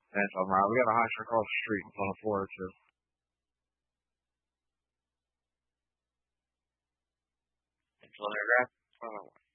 That's all right. We got a high school across the street in front of Florida too. It's on there, right?